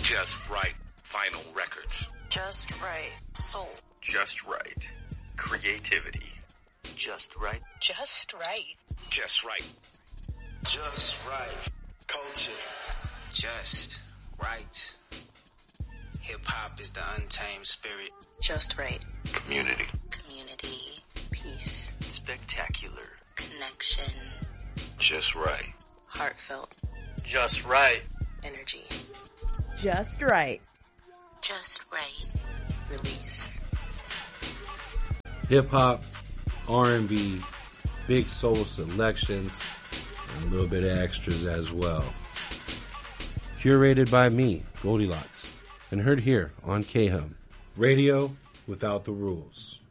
Just right. Vinyl records. Just right. Soul. Just right. Creativity. Just right. Just right. Just right. Just right. Culture. Just right. Hip-hop is the untamed spirit. Just right. Community. Community. Peace. Spectacular. Connection. Just right. Heartfelt. Just right. Energy. Just right. Just right. Release. Hip-hop, R&B, big soul selections, and a little bit of extras as well. Curated by me, Goldilocks, and heard here on KHUM, Radio Without the Rules.